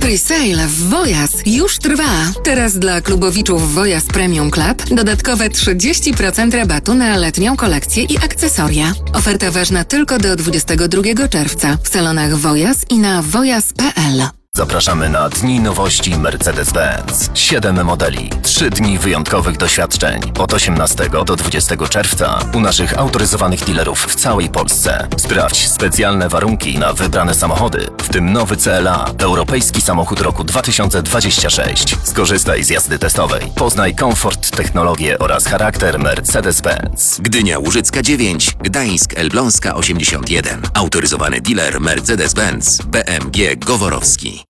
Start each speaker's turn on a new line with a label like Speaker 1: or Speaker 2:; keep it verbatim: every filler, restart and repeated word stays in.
Speaker 1: Presale w Wojas już trwa. Teraz dla klubowiczów Wojas Premium Club dodatkowe trzydzieści procent rabatu na letnią kolekcję i akcesoria. Oferta ważna tylko do dwudziestego drugiego czerwca w salonach Wojas i na wojas kropka p l.
Speaker 2: Zapraszamy na Dni Nowości Mercedes-Benz. Siedem modeli, trzy dni wyjątkowych doświadczeń. Od osiemnastego do dwudziestego czerwca u naszych autoryzowanych dealerów w całej Polsce. Sprawdź specjalne warunki na wybrane samochody, w tym nowy C L A, europejski samochód roku dwa tysiące dwudziesty trzeci. Skorzystaj z jazdy testowej. Poznaj komfort, technologię oraz charakter Mercedes-Benz.
Speaker 3: Gdynia Łużycka dziewięć, Gdańsk Elbląska osiemdziesiąt jeden. Autoryzowany dealer Mercedes-Benz B M G Goworowski.